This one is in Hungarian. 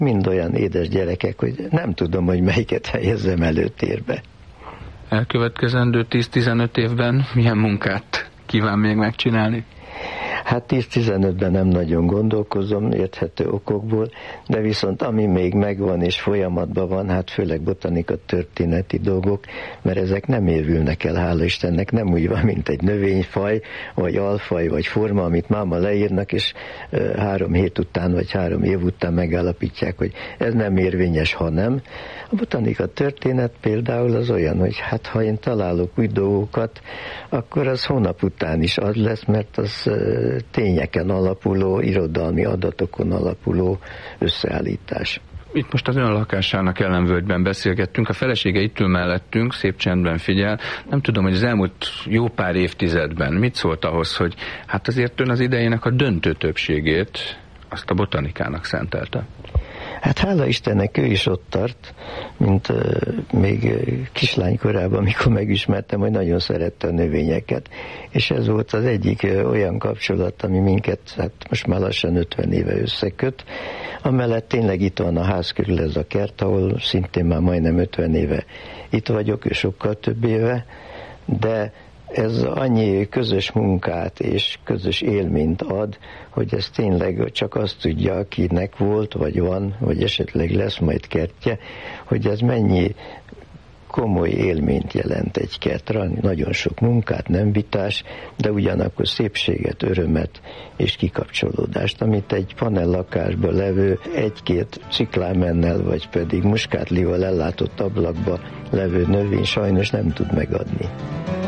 mind olyan édes gyerekek, hogy nem tudom, hogy melyiket helyezzem előtérbe. Elkövetkezendő 10-15 évben milyen munkát kíván még megcsinálni? Hát 10-15-ben nem nagyon gondolkozom, érthető okokból, de viszont ami még megvan és folyamatban van, hát főleg botanika történeti dolgok, mert ezek nem évülnek el, hála Istennek, nem úgy van, mint egy növényfaj, vagy alfaj, vagy forma, amit máma leírnak, és 3 hét után, vagy 3 év után megállapítják, hogy ez nem érvényes, hanem a botanika történet például az olyan, hogy hát ha én találok új dolgokat, akkor az hónap után is az lesz, mert az tényeken alapuló, irodalmi adatokon alapuló összeállítás. Itt most az ön lakásának ellenvölgyben beszélgettünk, a felesége itt ül mellettünk, szép csendben figyel. Nem tudom, hogy az elmúlt jó pár évtizedben mit szólt ahhoz, hogy hát azért ön az idejének a döntő többségét azt a botanikának szentelte. Hát hála Istennek ő is ott tart, mint még kislánykorában, amikor megismertem, hogy nagyon szerette a növényeket. És ez volt az egyik olyan kapcsolat, ami minket hát most már lassan 50 éve összeköt. Amellett tényleg itt van a ház körül ez a kert, ahol szintén már majdnem 50 éve itt vagyok, és sokkal több éve, de ez annyi közös munkát és közös élményt ad, hogy ez tényleg csak azt tudja, akinek volt, vagy van, vagy esetleg lesz majd kertje, hogy ez mennyi komoly élményt jelent egy kertre, nagyon sok munkát, nem vitás, de ugyanakkor szépséget, örömet és kikapcsolódást, amit egy panellakásban levő 1-2 ciklámennel, vagy pedig muskátlival ellátott ablakba levő növény sajnos nem tud megadni.